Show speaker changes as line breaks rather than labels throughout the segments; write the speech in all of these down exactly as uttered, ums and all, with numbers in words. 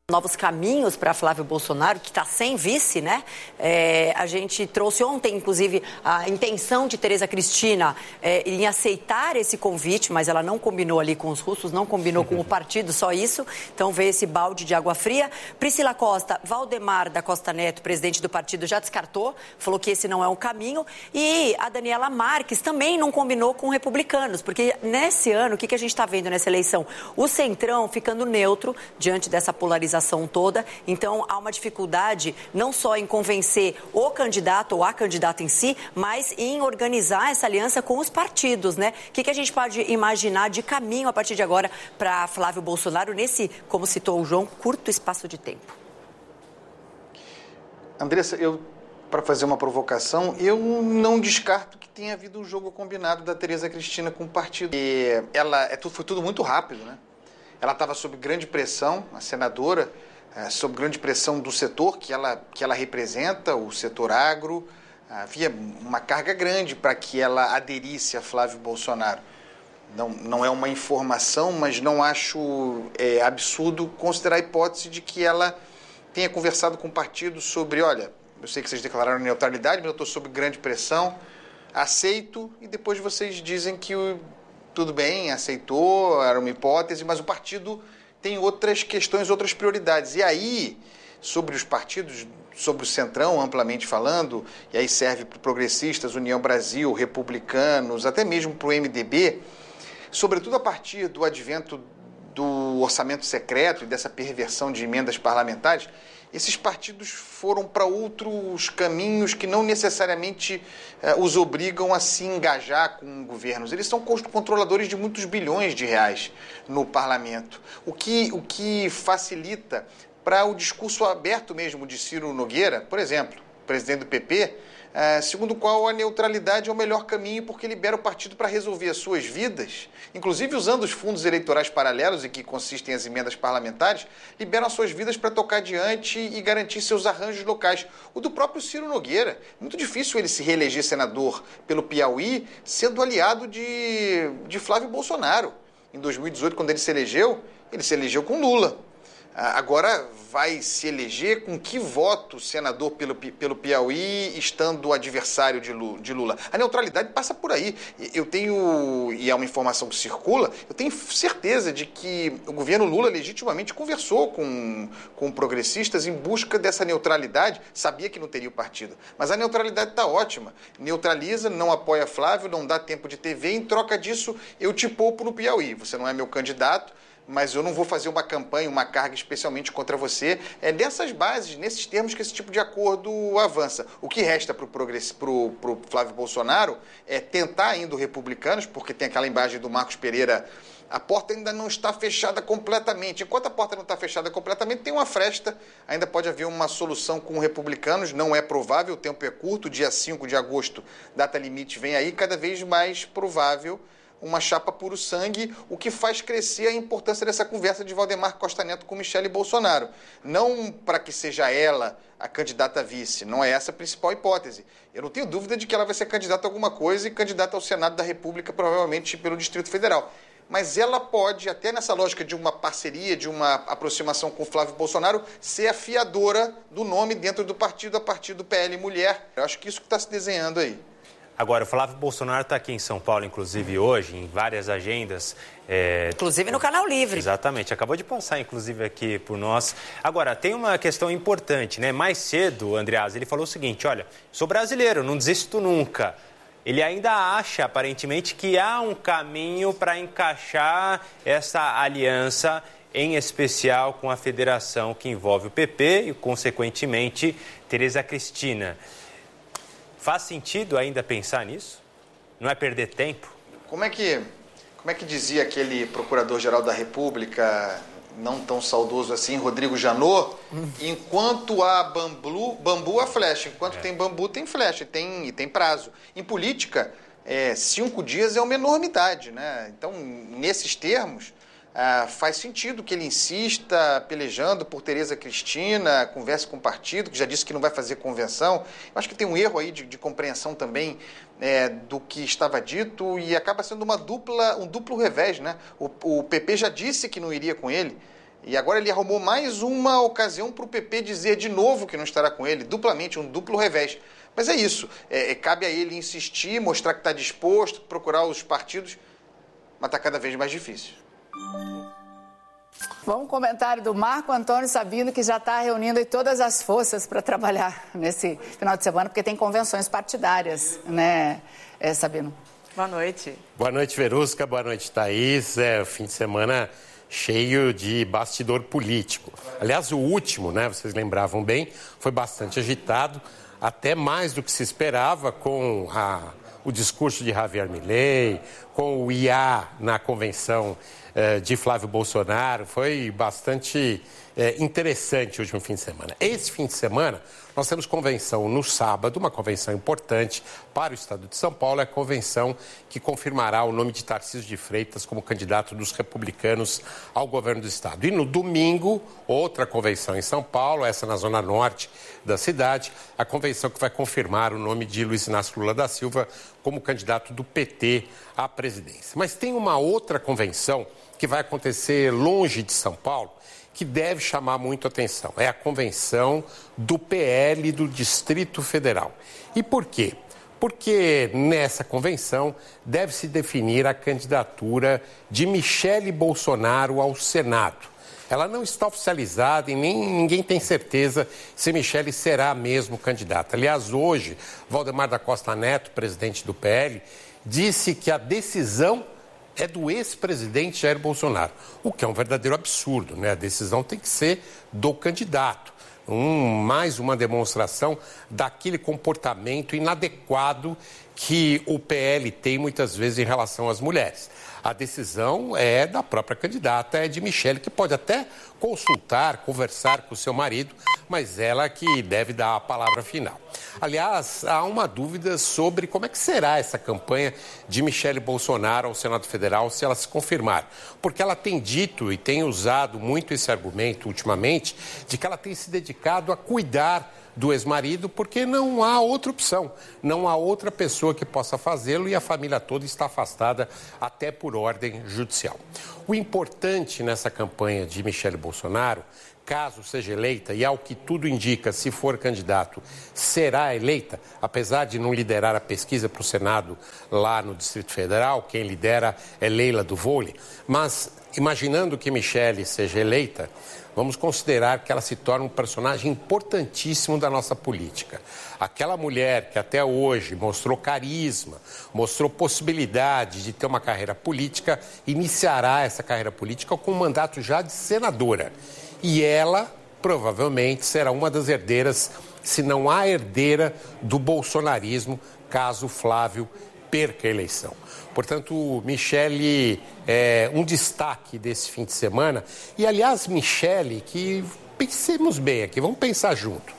Novos caminhos para Flávio Bolsonaro, que está sem vice, né? É, a gente trouxe ontem, inclusive, a intenção de Tereza Cristina é, em aceitar esse convite, mas ela não combinou ali com os russos, não combinou com o partido, só isso. Então veio esse balde de água fria. Priscila Costa, Valdemar da Costa Neto, presidente do partido, já descartou, falou que esse não é um caminho. E a Daniela Marques também não combinou com republicanos, porque nesse ano, o que, que a gente está vendo nessa eleição? O Centrão ficando neutro diante dessa polarização toda, então há uma dificuldade não só em convencer o candidato ou a candidata em si, mas em organizar essa aliança com os partidos, né? O que, que a gente pode imaginar de caminho a partir de agora para Flávio Bolsonaro nesse, como citou o João, curto espaço de tempo?
Andressa, eu, para fazer uma provocação, eu não descarto que tenha havido um jogo combinado da Tereza Cristina com o partido. E ela, é, foi tudo muito rápido, né? Ela estava sob grande pressão, a senadora, é, sob grande pressão do setor que ela, que ela representa, o setor agro. Havia uma carga grande para que ela aderisse a Flávio Bolsonaro. Não, não é uma informação, mas não acho é, absurdo considerar a hipótese de que ela tenha conversado com o partido sobre, olha, eu sei que vocês declararam neutralidade, mas eu estou sob grande pressão, aceito, e depois vocês dizem que o tudo bem, aceitou, era uma hipótese, mas o partido tem outras questões, outras prioridades. E aí, sobre os partidos, sobre o Centrão, amplamente falando, e aí serve para progressistas, União Brasil, republicanos, até mesmo para o M D B, sobretudo a partir do advento do orçamento secreto e dessa perversão de emendas parlamentares, esses partidos foram para outros caminhos que não necessariamente eh, os obrigam a se engajar com governos. Eles são controladores de muitos bilhões de reais no parlamento, o que, o que facilita para o discurso aberto mesmo de Ciro Nogueira, por exemplo, presidente do P P, eh, segundo o qual a neutralidade é o melhor caminho porque libera o partido para resolver as suas vidas, inclusive usando os fundos eleitorais paralelos, em que consistem as emendas parlamentares, liberam as suas vidas para tocar adiante e garantir seus arranjos locais. O do próprio Ciro Nogueira. Muito difícil ele se reeleger senador pelo Piauí, sendo aliado de, de Flávio Bolsonaro. Em dois mil e dezoito, quando ele se elegeu, ele se elegeu com Lula. Agora vai se eleger com que voto senador pelo, pelo Piauí, estando adversário de Lula? A neutralidade passa por aí. Eu tenho, e é uma informação que circula, eu tenho certeza de que o governo Lula legitimamente conversou com, com progressistas em busca dessa neutralidade, sabia que não teria o partido. Mas a neutralidade está ótima. Neutraliza, não apoia Flávio, não dá tempo de T V, em troca disso eu te poupo no Piauí. Você não é meu candidato, mas eu não vou fazer uma campanha, uma carga especialmente contra você. É nessas bases, nesses termos que esse tipo de acordo avança. O que resta para o Flávio Bolsonaro é tentar ainda os republicanos, porque tem aquela imagem do Marcos Pereira, a porta ainda não está fechada completamente. Enquanto a porta não está fechada completamente, tem uma fresta, ainda pode haver uma solução com republicanos, não é provável, o tempo é curto, dia cinco de agosto, data limite vem aí, cada vez mais provável uma chapa puro sangue, o que faz crescer a importância dessa conversa de Valdemar Costa Neto com Michele Bolsonaro. Não para que seja ela a candidata a vice, não é essa a principal hipótese. Eu não tenho dúvida de que ela vai ser candidata a alguma coisa e candidata ao Senado da República, provavelmente pelo Distrito Federal. Mas ela pode, até nessa lógica de uma parceria, de uma aproximação com o Flávio Bolsonaro, ser a fiadora do nome dentro do partido, a partir do P L Mulher. Eu acho que isso que está se desenhando aí.
Agora, o Flávio Bolsonaro está aqui em São Paulo, inclusive hoje, em várias agendas. É...
Inclusive no Canal Livre.
Exatamente, acabou de passar, inclusive, aqui por nós. Agora, tem uma questão importante, né? Mais cedo, Andreas, ele falou o seguinte, olha, sou brasileiro, não desisto nunca. Ele ainda acha, aparentemente, que há um caminho para encaixar essa aliança, em especial com a federação que envolve o P P e, consequentemente, Tereza Cristina. Faz sentido ainda pensar nisso? Não é perder tempo?
Como é que, como é que dizia aquele procurador-geral da República, não tão saudoso assim, Rodrigo Janot? Hum. Enquanto há bambu, bambu há flecha. Enquanto é. tem bambu, tem flecha e tem, e tem prazo. Em política, é, cinco dias é uma enormidade, né? Então, nesses termos, ah, faz sentido que ele insista pelejando por Tereza Cristina, converse com o partido, que já disse que não vai fazer convenção. Eu acho que tem um erro aí de, de compreensão também é, do que estava dito e acaba sendo uma dupla, um duplo revés, né? O, o P P já disse que não iria com ele, E agora ele arrumou mais uma ocasião para o P P dizer de novo que não estará com ele, duplamente, um duplo revés. Mas é isso, é, é, cabe a ele insistir, mostrar que está disposto, procurar os partidos, mas está cada vez mais difícil.
Bom, um comentário do Marco Antônio Sabino, que já está reunindo aí todas as forças para trabalhar nesse final de semana, porque tem convenções partidárias, né, é, Sabino?
Boa noite.
Boa noite, Verusca. Boa noite, Thaís. É, o fim de semana cheio de bastidor político. Aliás, o último, né, vocês lembravam bem, foi bastante agitado, até mais do que se esperava, com a, o discurso de Javier Milei, com o I A na convenção eh, de Flávio Bolsonaro. Foi bastante eh, interessante o último fim de semana. Esse fim de semana, nós temos convenção no sábado, uma convenção importante para o estado de São Paulo, é a convenção que confirmará o nome de Tarcísio de Freitas como candidato dos republicanos ao governo do estado. E no domingo, outra convenção em São Paulo, essa na zona norte da cidade, a convenção que vai confirmar o nome de Luiz Inácio Lula da Silva como candidato do P T à presidência. Mas tem uma outra convenção que vai acontecer longe de São Paulo, que deve chamar muito a atenção. É a convenção do P L do Distrito Federal. E por quê? Porque nessa convenção deve-se definir a candidatura de Michele Bolsonaro ao Senado. Ela não está oficializada e nem ninguém tem certeza se Michele será mesmo candidata. Aliás, hoje, Valdemar da Costa Neto, presidente do P L, disse que a decisão é do ex-presidente Jair Bolsonaro, o que é um verdadeiro absurdo, né? A decisão tem que ser do candidato. Um, mais uma demonstração daquele comportamento inadequado que o P L tem muitas vezes em relação às mulheres. A decisão é da própria candidata, é de Michele, que pode até consultar, conversar com o seu marido, mas ela que deve dar a palavra final. Aliás, há uma dúvida sobre como é que será essa campanha de Michele Bolsonaro ao Senado Federal se ela se confirmar. Porque ela tem dito e tem usado muito esse argumento ultimamente de que ela tem se dedicado a cuidar do ex-marido, porque não há outra opção, não há outra pessoa que possa fazê-lo e a família toda está afastada até por ordem judicial. O importante nessa campanha de Michele Bolsonaro, caso seja eleita, e ao que tudo indica, se for candidato, será eleita, apesar de não liderar a pesquisa para o Senado lá no Distrito Federal, quem lidera é Leila do Vôlei, mas imaginando que Michele seja eleita, vamos considerar que ela se torna um personagem importantíssimo da nossa política. Aquela mulher que até hoje mostrou carisma, mostrou possibilidade de ter uma carreira política, iniciará essa carreira política com um mandato já de senadora. E ela, provavelmente, será uma das herdeiras, se não a herdeira, do bolsonarismo, caso Flávio perca a eleição. Portanto, Michele é um destaque desse fim de semana. E, aliás, Michele, que pensemos bem aqui, vamos pensar junto.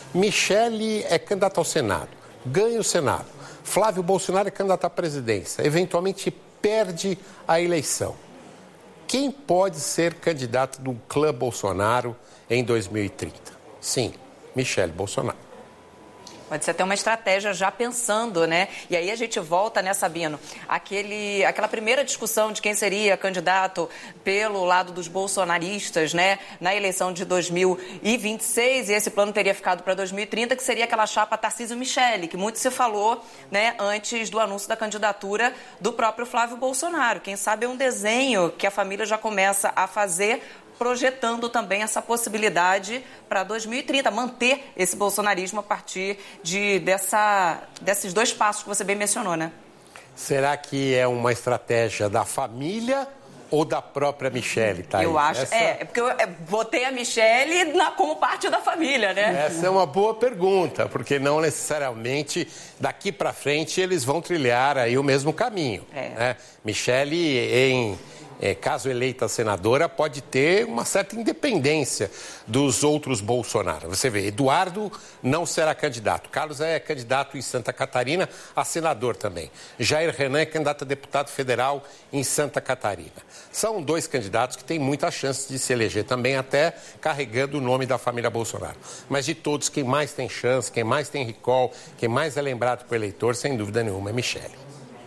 Michele é candidata ao Senado, ganha o Senado. Flávio Bolsonaro é candidato à presidência, eventualmente perde a eleição. Quem pode ser candidato do clã Bolsonaro em dois mil e trinta? Sim, Michele Bolsonaro.
Pode ser até uma estratégia já pensando, né? E aí a gente volta, né, Sabino? Aquele, aquela primeira discussão de quem seria candidato pelo lado dos bolsonaristas, né? Na eleição de dois mil e vinte e seis, e esse plano teria ficado para dois mil e trinta, que seria aquela chapa Tarcísio Michele, que muito se falou, né, antes do anúncio da candidatura do próprio Flávio Bolsonaro. Quem sabe é um desenho que a família já começa a fazer, projetando também essa possibilidade para dois mil e trinta, manter esse bolsonarismo a partir de, dessa, desses dois passos que você bem mencionou, né?
Será que é uma estratégia da família ou da própria Michele, Thaís?
Eu acho,
Essa...
é, é porque eu botei a Michele na, como parte da família, né?
Essa é uma boa pergunta, porque não necessariamente daqui para frente eles vão trilhar aí o mesmo caminho. É. Né? Michele, em... É, caso eleita senadora, pode ter uma certa independência dos outros Bolsonaro. Você vê, Eduardo não será candidato. Carlos é candidato em Santa Catarina a senador também. Jair Renan é candidato a deputado federal em Santa Catarina. São dois candidatos que têm muita chance de se eleger também, até carregando o nome da família Bolsonaro. Mas de todos, quem mais tem chance, quem mais tem recall, quem mais é lembrado pelo eleitor, sem dúvida nenhuma, é Michele.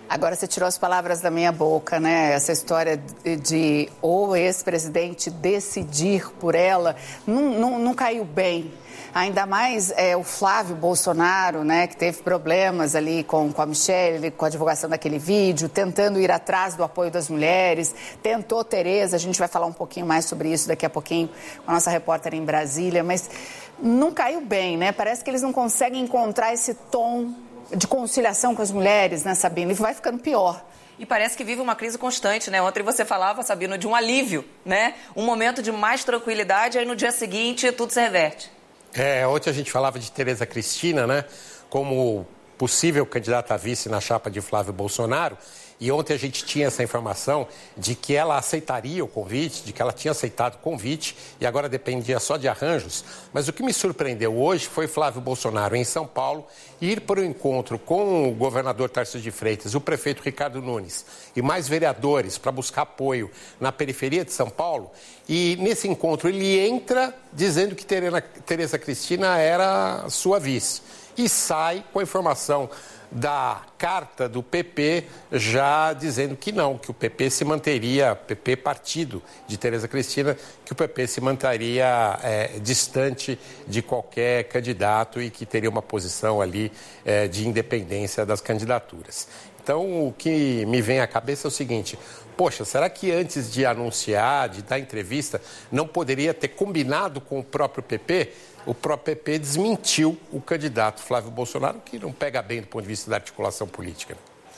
Agora você tirou as palavras da minha boca, né? Essa história de, de o ex-presidente decidir por ela não, não, não caiu bem. Ainda mais é, o Flávio Bolsonaro, né, que teve problemas ali com, com a Michelle, com a divulgação daquele vídeo, tentando ir atrás do apoio das mulheres, tentou Tereza, a gente vai falar um pouquinho mais sobre isso daqui a pouquinho com a nossa repórter em Brasília, mas não caiu bem, né? Parece que eles não conseguem encontrar esse tom de conciliação com as mulheres, né, Sabina? E vai ficando pior.
E parece que vive uma crise constante, né? Ontem você falava, Sabino, de um alívio, né? Um momento de mais tranquilidade, aí no dia seguinte tudo se reverte.
É, ontem a gente falava de Tereza Cristina, né, como possível candidata a vice na chapa de Flávio Bolsonaro, e ontem a gente tinha essa informação de que ela aceitaria o convite, de que ela tinha aceitado o convite e agora dependia só de arranjos. Mas o que me surpreendeu hoje foi Flávio Bolsonaro, em São Paulo, ir para o encontro com o governador Tarcísio de Freitas, o prefeito Ricardo Nunes e mais vereadores para buscar apoio na periferia de São Paulo. E nesse encontro ele entra dizendo que Tereza Cristina era sua vice e sai com a informação da carta do P P já dizendo que não, que o P P se manteria, P P partido de Tereza Cristina, que o P P se manteria é, distante de qualquer candidato e que teria uma posição ali é, de independência das candidaturas. Então, o que me vem à cabeça é o seguinte: poxa, será que antes de anunciar, de dar entrevista, não poderia ter combinado com o próprio P P? O próprio P P desmentiu o candidato Flávio Bolsonaro, que não pega bem do ponto de vista da articulação política.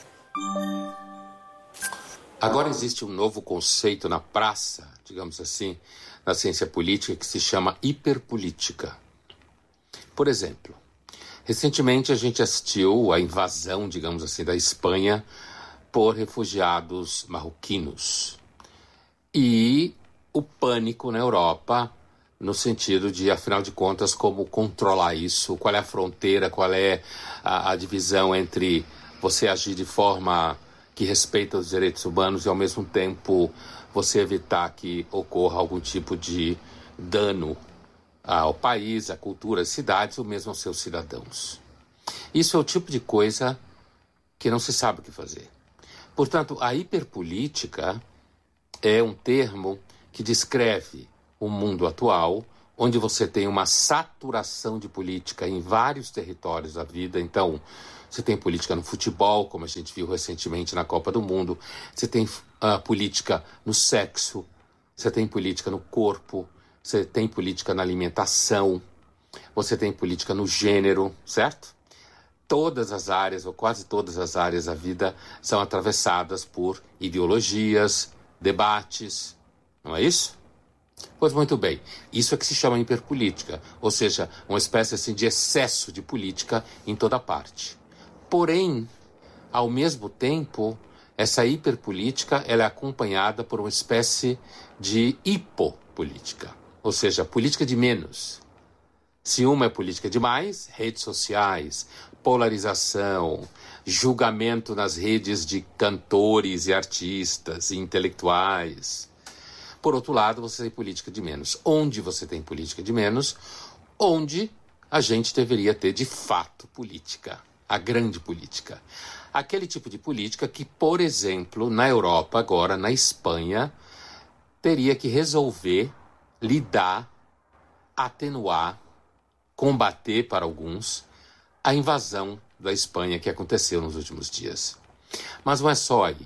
Agora existe um novo conceito na praça, digamos assim, na ciência política, que se chama hiperpolítica. Por exemplo, recentemente a gente assistiu à invasão, digamos assim, da Espanha por refugiados marroquinos. E o pânico na Europa, no sentido de, afinal de contas, como controlar isso, qual é a fronteira, qual é a, a divisão entre você agir de forma que respeita os direitos humanos e, ao mesmo tempo, você evitar que ocorra algum tipo de dano ao país, à cultura, às cidades ou mesmo aos seus cidadãos. Isso é o tipo de coisa que não se sabe o que fazer. Portanto, a hiperpolítica é um termo que descreve o mundo atual, onde você tem uma saturação de política em vários territórios da vida. Então, você tem política no futebol, como a gente viu recentemente na Copa do Mundo. Você tem uh, política no sexo, você tem política no corpo, você tem política na alimentação, você tem política no gênero, certo? Todas as áreas, ou quase todas as áreas da vida, são atravessadas por ideologias, debates, não é isso? Pois muito bem, isso é que se chama hiperpolítica, ou seja, uma espécie assim, de excesso de política em toda parte. Porém, ao mesmo tempo, essa hiperpolítica ela é acompanhada por uma espécie de hipopolítica, ou seja, política de menos. Se uma é política demais, redes sociais, polarização, julgamento nas redes de cantores e artistas e intelectuais. Por outro lado, você tem política de menos. Onde você tem política de menos, onde a gente deveria ter, de fato, política. A grande política. Aquele tipo de política que, por exemplo, na Europa, agora, na Espanha, teria que resolver, lidar, atenuar, combater, para alguns, a invasão da Espanha que aconteceu nos últimos dias. Mas não é só aí.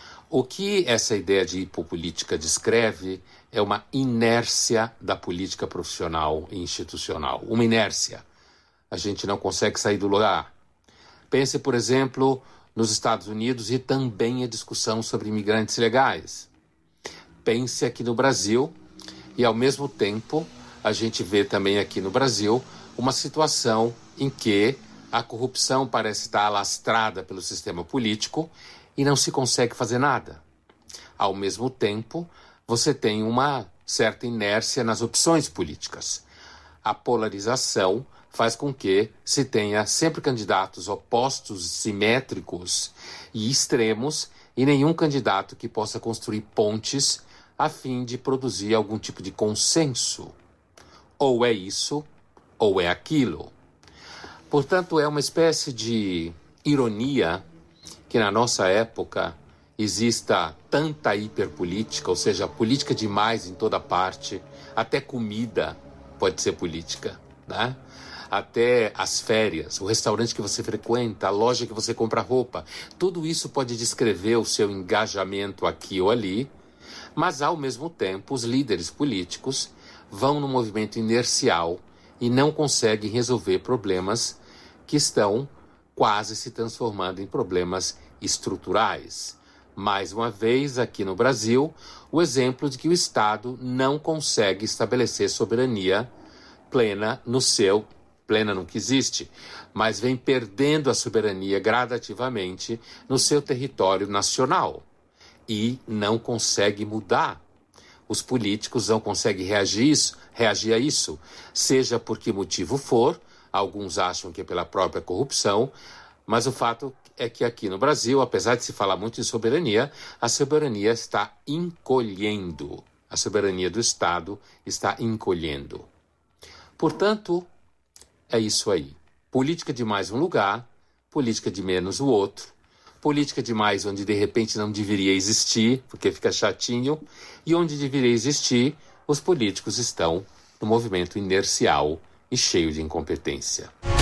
O que essa ideia de hipopolítica descreve é uma inércia da política profissional e institucional. Uma inércia. A gente não consegue sair do lugar. Pense, por exemplo, nos Estados Unidos e também a discussão sobre imigrantes legais. Pense aqui no Brasil e, ao mesmo tempo, a gente vê também aqui no Brasil uma situação em que a corrupção parece estar alastrada pelo sistema político e não se consegue fazer nada. Ao mesmo tempo, você tem uma certa inércia nas opções políticas. A polarização faz com que se tenha sempre candidatos opostos, simétricos e extremos, e nenhum candidato que possa construir pontes a fim de produzir algum tipo de consenso. Ou é isso, ou é aquilo. Portanto, é uma espécie de ironia que na nossa época exista tanta hiperpolítica, ou seja, política demais em toda parte, até comida pode ser política, né? Até as férias, o restaurante que você frequenta, a loja que você compra roupa, tudo isso pode descrever o seu engajamento aqui ou ali, mas ao mesmo tempo os líderes políticos vão no movimento inercial e não conseguem resolver problemas que estão quase se transformando em problemas estruturais. Mais uma vez, aqui no Brasil, o exemplo de que o Estado não consegue estabelecer soberania plena no seu, plena nunca existe, mas vem perdendo a soberania gradativamente no seu território nacional e não consegue mudar. Os políticos não conseguem reagir, isso, reagir a isso, seja por que motivo for, alguns acham que é pela própria corrupção, mas o fato é que aqui no Brasil, apesar de se falar muito de soberania, a soberania está encolhendo. A soberania do Estado está encolhendo. Portanto, é isso aí. Política de mais um lugar, política de menos o outro, política de mais onde de repente não deveria existir, porque fica chatinho, e onde deveria existir, os políticos estão no movimento inercial e cheio de incompetência.